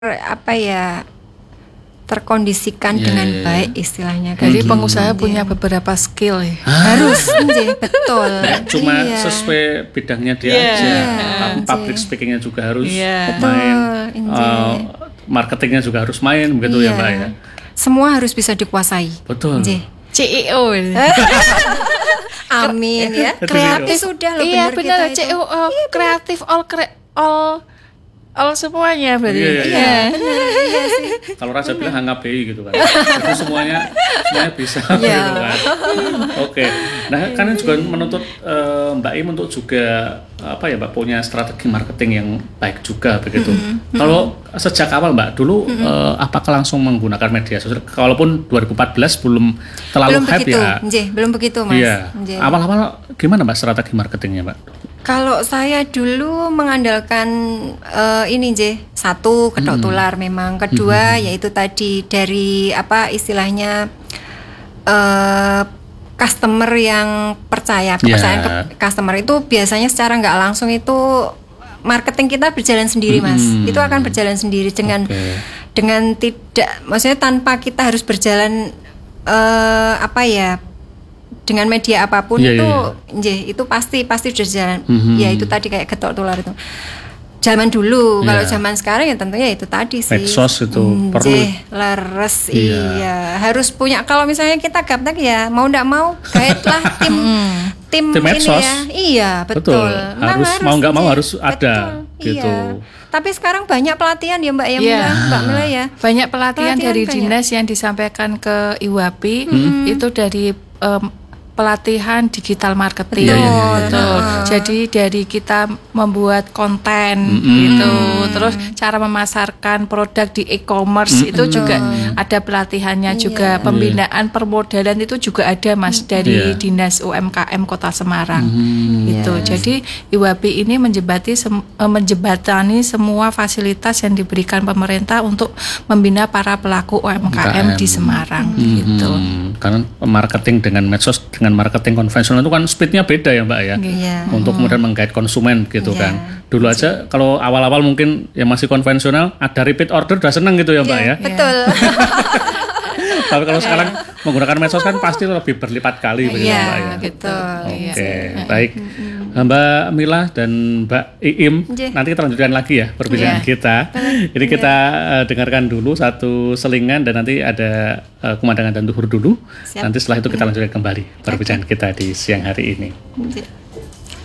apa ya, terkondisikan dengan baik istilahnya. Jadi pengusaha punya beberapa skill ya. Harus, betul. Nggak cuma sesuai bidangnya dia aja, tapi public speakingnya juga harus main, marketingnya juga harus main, begitu ya Mbak ya. Semua harus bisa dikuasai. Betul. CEO. Amin ya. Kreatif sudah loh. Iya benar, CEO kreatif all semuanya berarti. Iya sih. Kalau Raja bilang HKBI gitu kan. Itu semuanya bisa gitu kan. Oke. Nah, kan juga menuntut Mbak Im untuk juga Mbak punya strategi marketing yang baik juga begitu. Kalau sejak awal Mbak dulu apakah langsung menggunakan media sosial? Walaupun 2014 belum terlalu hype ya. Belum begitu Mas. Iya. Awal-awal gimana Mbak strategi marketingnya Mbak? Kalau saya dulu mengandalkan satu kedok tular memang, kedua yaitu tadi dari istilahnya customer yang percaya, kepercayaan customer itu biasanya secara nggak langsung itu marketing kita berjalan sendiri Mas, itu akan berjalan sendiri dengan tidak, maksudnya tanpa kita harus berjalan dengan media apapun itu pasti sudah jalan. Ya itu tadi kayak ketok tular itu. Zaman dulu, kalau zaman sekarang ya tentunya itu tadi sih. Medsos itu perlu. Leres, harus punya. Kalau misalnya kita gaptek ya mau nggak mau gaetlah tim ini medsos. ya. Iya betul. Harus mau nggak mau harus ada gitu. Iya. Tapi sekarang banyak pelatihan ya Mbak Mbak Mila ya. Banyak pelatihan dari dinas yang disampaikan ke IWAPI itu dari pelatihan digital marketing, betul. Jadi dari kita membuat konten gitu, terus cara memasarkan produk di e-commerce itu juga ada pelatihannya juga, pembinaan permodalan itu juga ada Mas dari Dinas UMKM Kota Semarang, gitu. Jadi IWAPI ini menjembatani semua fasilitas yang diberikan pemerintah untuk membina para pelaku UMKM di Semarang, gitu. Karena marketing dengan medsos dengan marketing konvensional itu kan speednya beda ya Mbak ya, untuk kemudian menggait konsumen gitu kan. Dulu aja kalau awal-awal mungkin yang masih konvensional ada repeat order udah seneng gitu ya Mbak ya. Betul. Tapi kalau sekarang menggunakan medsos kan pasti lebih berlipat kali begitu Mbak ya. Betul. Oke, baik. Mbak Mila dan Mbak Iim, nanti kita lanjutkan lagi ya perbincangan kita. Jadi kita dengarkan dulu satu selingan dan nanti ada kumandangan dan duhur dulu. Nanti setelah itu kita lanjutkan kembali perbincangan kita di siang hari ini.